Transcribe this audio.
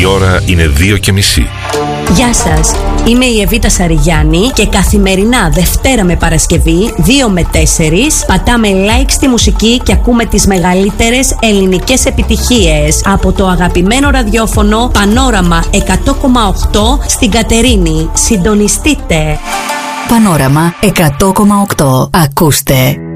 Η ώρα είναι 2:30. Γεια σας, είμαι η Εβίτα Σαριγιάννη και καθημερινά Δευτέρα με Παρασκευή 2 με 4 πατάμε like στη μουσική και ακούμε τις μεγαλύτερες ελληνικές επιτυχίες από το αγαπημένο ραδιόφωνο Πανόραμα 100,8 στην Κατερίνη. Συντονιστείτε. Πανόραμα 100,8. Ακούστε.